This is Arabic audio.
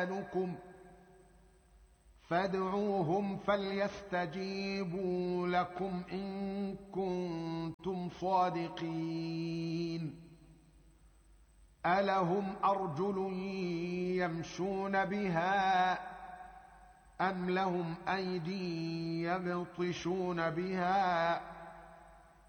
إخوانكم فادعوهم فليستجيبوا لكم إن كنتم صادقين. ألهم أرجل يمشون بها أم لهم أيدي يبطشون بها